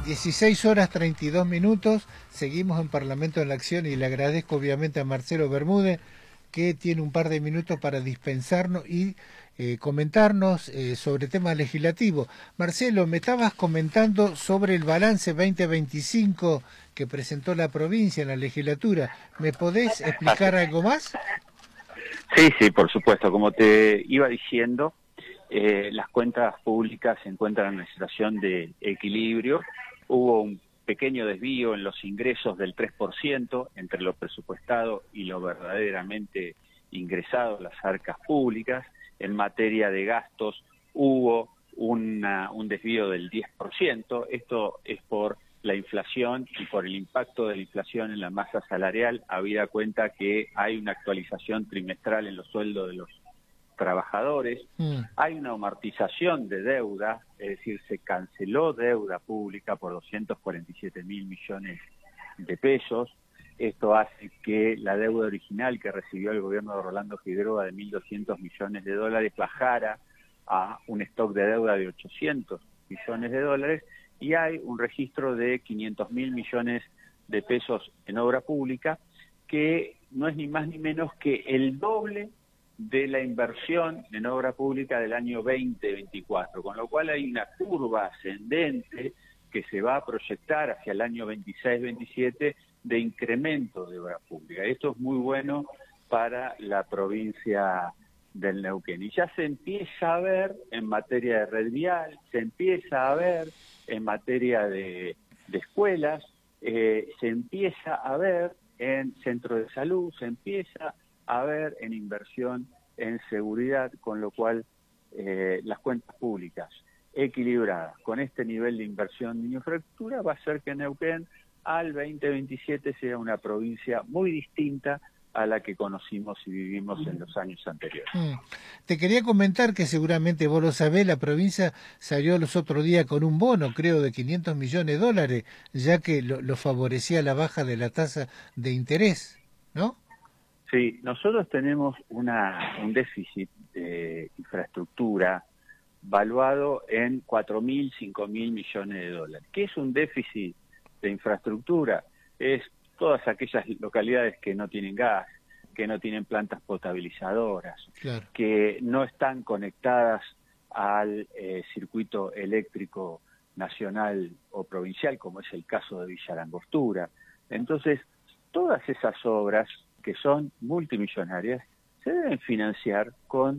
16 horas 32 minutos, seguimos en Parlamento en la Acción y le agradezco obviamente a Marcelo Bermúdez que tiene un par de minutos para dispensarnos y comentarnos sobre temas legislativos. Marcelo, me estabas comentando sobre el balance 2025 que presentó la provincia en la legislatura. ¿Me podés explicar algo más? Sí, sí, por supuesto. Como te iba diciendo, las cuentas públicas se encuentran en una situación de equilibrio. Hubo un pequeño desvío en los ingresos del 3% entre lo presupuestado y lo verdaderamente ingresado a las arcas públicas. En materia de gastos hubo un desvío del 10%. Esto es por la inflación y por el impacto de la inflación en la masa salarial, habida cuenta que hay una actualización trimestral en los sueldos de los trabajadores, hay una amortización de deuda, es decir, se canceló deuda pública por 247.000 millones de pesos. Esto hace que la deuda original que recibió el gobierno de Rolando Figueroa de 1.200 millones de dólares bajara a un stock de deuda de 800 millones de dólares, y hay un registro de 500.000 millones de pesos en obra pública, que no es ni más ni menos que el doble de la inversión en obra pública del año 2024, con lo cual hay una curva ascendente que se va a proyectar hacia el año 26-27 de incremento de obra pública. Esto es muy bueno para la provincia del Neuquén. Y ya se empieza a ver en materia de red vial, se empieza a ver en materia de escuelas, se empieza a ver en centros de salud, se empieza a ver en inversión en seguridad, con lo cual las cuentas públicas equilibradas con este nivel de inversión en infraestructura va a hacer que Neuquén al 2027 sea una provincia muy distinta a la que conocimos y vivimos en los años anteriores. Te quería comentar que seguramente vos lo sabés, la provincia salió los otros días con un bono, creo, de 500 millones de dólares, ya que lo favorecía la baja de la tasa de interés, ¿no? Sí, nosotros tenemos un déficit de infraestructura valuado en 4.000, 5.000 millones de dólares. ¿Qué es un déficit de infraestructura? Es todas aquellas localidades que no tienen gas, que no tienen plantas potabilizadoras, claro, que no están conectadas al circuito eléctrico nacional o provincial, como es el caso de Villa Langostura. Entonces, todas esas obras que son multimillonarias se deben financiar con